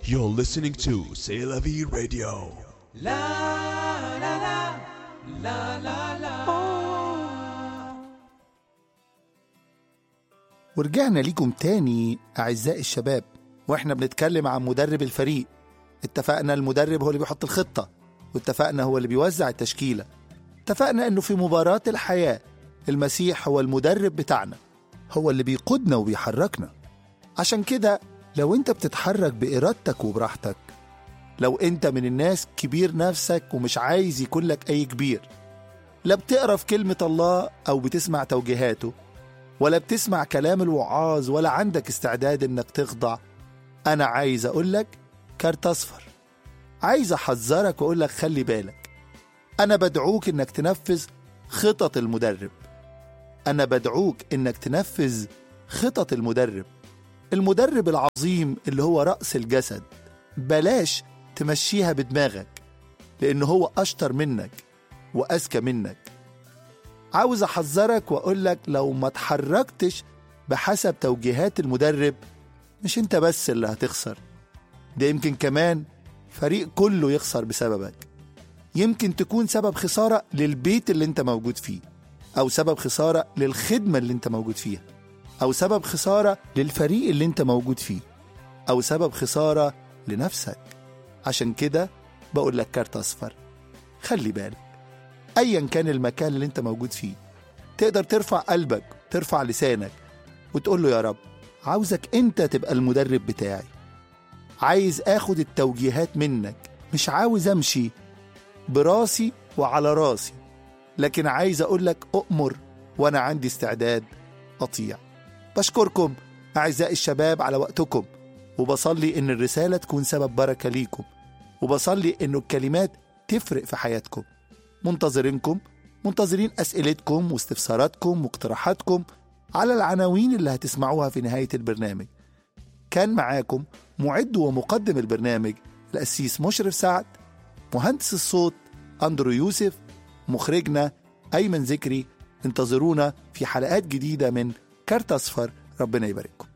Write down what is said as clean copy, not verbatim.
You're listening to C'est la vie radio. La la la la la la. ورجعنا ليكم تاني أعزائي الشباب، وإحنا بنتكلم عن مدرب الفريق. اتفقنا المدرب هو اللي بيحط الخطة، واتفقنا هو اللي بيوزع التشكيلة. اتفقنا أنه في مباراة الحياة المسيح هو المدرب بتاعنا، هو اللي بيقودنا وبيحركنا. عشان كده لو أنت بتتحرك بإرادتك وبراحتك، لو أنت من الناس كبير نفسك ومش عايز يكون لك أي كبير، لا بتقرأ في كلمة الله أو بتسمع توجيهاته، ولا بتسمع كلام الوعاظ، ولا عندك استعداد انك تخضع، انا عايز اقولك كارت اصفر. عايز احذرك واقولك خلي بالك. انا بدعوك انك تنفذ خطط المدرب. انا بدعوك انك تنفذ خطط المدرب العظيم اللي هو رأس الجسد. بلاش تمشيها بدماغك، لانه هو اشطر منك واذكى منك. عاوز أحذرك وأقولك لو ما تحركتش بحسب توجيهات المدرب، مش انت بس اللي هتخسر، ده يمكن كمان فريق كله يخسر بسببك. يمكن تكون سبب خسارة للبيت اللي انت موجود فيه، أو سبب خسارة للخدمة اللي انت موجود فيها، أو سبب خسارة للفريق اللي انت موجود فيه، أو سبب خسارة لنفسك. عشان كده بقولك كارت أصفر، خلي بالك. أيا كان المكان اللي انت موجود فيه، تقدر ترفع قلبك، ترفع لسانك وتقول له يا رب، عاوزك انت تبقى المدرب بتاعي، عايز اخد التوجيهات منك، مش عاوز امشي براسي وعلى راسي، لكن عايز اقولك أؤمر وانا عندي استعداد اطيع. بشكركم أعزائي الشباب على وقتكم، وبصلي ان الرسالة تكون سبب بركة ليكم، وبصلي انه الكلمات تفرق في حياتكم. منتظرين أسئلتكم واستفساراتكم واقتراحاتكم على العناوين اللي هتسمعوها في نهاية البرنامج. كان معاكم معد ومقدم البرنامج القسيس مشرف سعد، مهندس الصوت أندرو يوسف، مخرجنا أيمن ذكري. انتظرونا في حلقات جديدة من كارت أصفر. ربنا يبارككم.